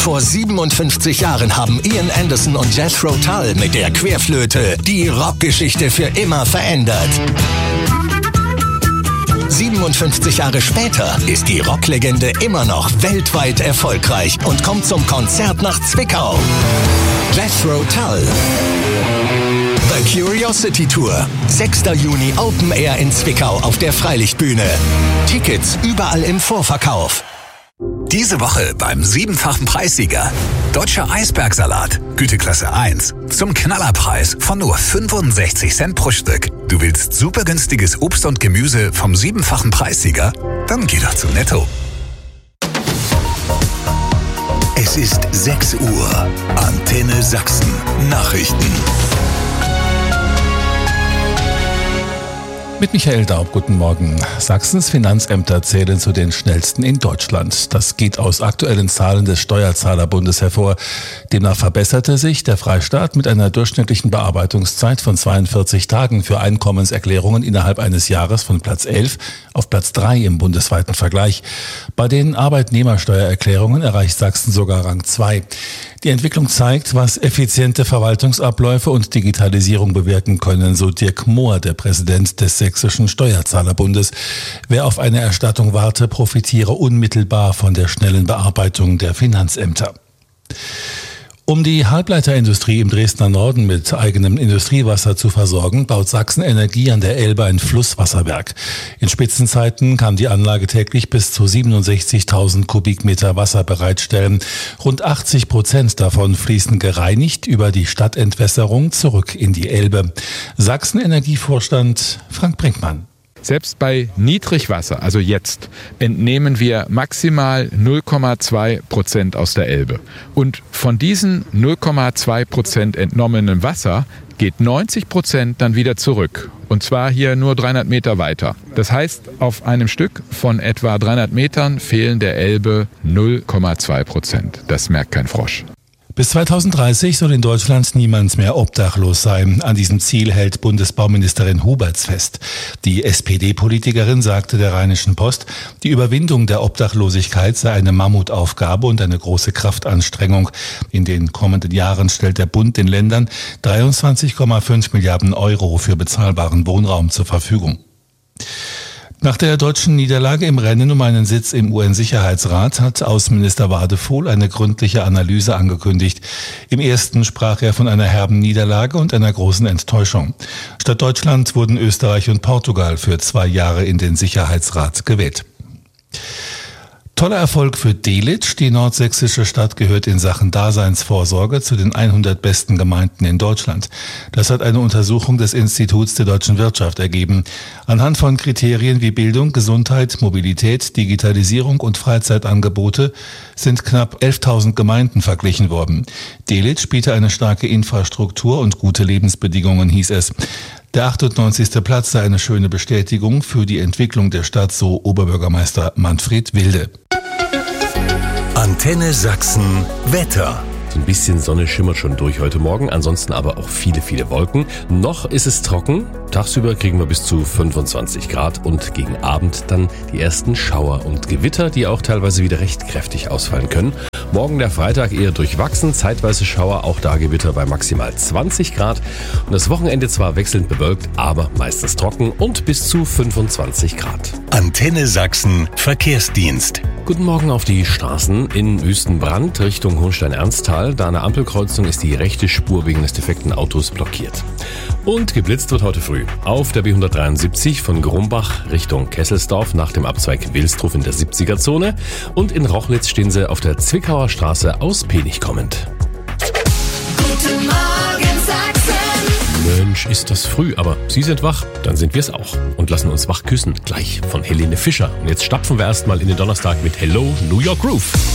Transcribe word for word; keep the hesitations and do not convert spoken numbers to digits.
Vor siebenundfünfzig Jahren haben Ian Anderson und Jethro Tull mit der Querflöte die Rockgeschichte für immer verändert. siebenundfünfzig Jahre später ist die Rocklegende immer noch weltweit erfolgreich und kommt zum Konzert nach Zwickau. Jethro Tull. The Curiosity Tour. sechster Juni Open Air in Zwickau auf der Freilichtbühne. Tickets überall im Vorverkauf. Diese Woche beim siebenfachen Preissieger. Deutscher Eisbergsalat, Güteklasse eins. Zum Knallerpreis von nur fünfundsechzig Cent pro Stück. Du willst super günstiges Obst und Gemüse vom siebenfachen Preissieger? Dann geh doch zu Netto. Es ist sechs Uhr. Antenne Sachsen. Nachrichten. Mit Michael Daub, guten Morgen. Sachsens Finanzämter zählen zu den schnellsten in Deutschland. Das geht aus aktuellen Zahlen des Steuerzahlerbundes hervor. Demnach verbesserte sich der Freistaat mit einer durchschnittlichen Bearbeitungszeit von zweiundvierzig Tagen für Einkommenserklärungen innerhalb eines Jahres von Platz elf auf Platz drei im bundesweiten Vergleich. Bei den Arbeitnehmersteuererklärungen erreicht Sachsen sogar Rang zwei. Die Entwicklung zeigt, was effiziente Verwaltungsabläufe und Digitalisierung bewirken können, so Dirk Mohr, der Präsident des Sächsischen Steuerzahlerbundes. Wer auf eine Erstattung warte, profitiere unmittelbar von der schnellen Bearbeitung der Finanzämter. Um die Halbleiterindustrie im Dresdner Norden mit eigenem Industriewasser zu versorgen, baut Sachsen Energie an der Elbe ein Flusswasserwerk. In Spitzenzeiten kann die Anlage täglich bis zu siebenundsechzigtausend Kubikmeter Wasser bereitstellen. Rund achtzig Prozent davon fließen gereinigt über die Stadtentwässerung zurück in die Elbe. Sachsen-Energievorstand Frank Brinkmann. Selbst bei Niedrigwasser, also jetzt, entnehmen wir maximal null Komma zwei Prozent aus der Elbe. Und von diesen null Komma zwei Prozent entnommenem Wasser geht neunzig Prozent dann wieder zurück. Und zwar hier nur dreihundert Meter weiter. Das heißt, auf einem Stück von etwa dreihundert Metern fehlen der Elbe null Komma zwei Prozent. Das merkt kein Frosch. Bis zweitausenddreißig soll in Deutschland niemand mehr obdachlos sein. An diesem Ziel hält Bundesbauministerin Huberts fest. Die S P D-Politikerin sagte der Rheinischen Post, die Überwindung der Obdachlosigkeit sei eine Mammutaufgabe und eine große Kraftanstrengung. In den kommenden Jahren stellt der Bund den Ländern dreiundzwanzig Komma fünf Milliarden Euro für bezahlbaren Wohnraum zur Verfügung. Nach der deutschen Niederlage im Rennen um einen Sitz im U N-Sicherheitsrat hat Außenminister Wadephol eine gründliche Analyse angekündigt. Im ersten sprach er von einer herben Niederlage und einer großen Enttäuschung. Statt Deutschland wurden Österreich und Portugal für zwei Jahre in den Sicherheitsrat gewählt. Toller Erfolg für Delitzsch. Die nordsächsische Stadt gehört in Sachen Daseinsvorsorge zu den hundert besten Gemeinden in Deutschland. Das hat eine Untersuchung des Instituts der deutschen Wirtschaft ergeben. Anhand von Kriterien wie Bildung, Gesundheit, Mobilität, Digitalisierung und Freizeitangebote sind knapp elftausend Gemeinden verglichen worden. Delitzsch biete eine starke Infrastruktur und gute Lebensbedingungen, hieß es. Der achtundneunzigste Platz sei eine schöne Bestätigung für die Entwicklung der Stadt, so Oberbürgermeister Manfred Wilde. Antenne Sachsen Wetter. Ein bisschen Sonne schimmert schon durch heute Morgen, ansonsten aber auch viele, viele Wolken. Noch ist es trocken. Tagsüber kriegen wir bis zu fünfundzwanzig Grad und gegen Abend dann die ersten Schauer und Gewitter, die auch teilweise wieder recht kräftig ausfallen können. Morgen der Freitag eher durchwachsen, zeitweise Schauer, auch da Gewitter bei maximal zwanzig Grad. Und das Wochenende zwar wechselnd bewölkt, aber meistens trocken und bis zu fünfundzwanzig Grad. Antenne Sachsen Verkehrsdienst. Guten Morgen auf die Straßen in Wüstenbrand Richtung Hohenstein-Ernsthal. Da an der Ampelkreuzung ist die rechte Spur wegen des defekten Autos blockiert. Und geblitzt wird heute früh auf der B hundertdreiundsiebzig von Grumbach Richtung Kesselsdorf nach dem Abzweig Wilsdruf in der siebziger-Zone. Und in Rochlitz stehen sie auf der Zwickauer Straße aus Penich kommend. Guten Morgen Sachsen. Mensch, ist das früh, aber Sie sind wach, dann sind wir es auch. Und lassen uns wach küssen, gleich von Helene Fischer. Und jetzt stapfen wir erstmal in den Donnerstag mit Hello New York Groove.